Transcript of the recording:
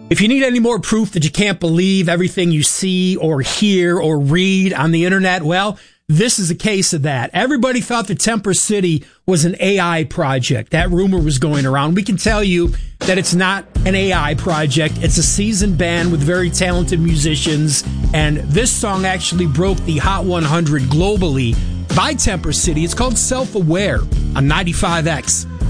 If you need any more proof that you can't believe everything you see or hear or read on the internet, well, this is a case of that. Everybody thought that Temper City was an AI project. That rumor was going around. We can tell you that it's not an AI project. It's a seasoned band with very talented musicians. And this song actually broke the Hot 100 globally by Temper City. It's called Self-Aware on 95X.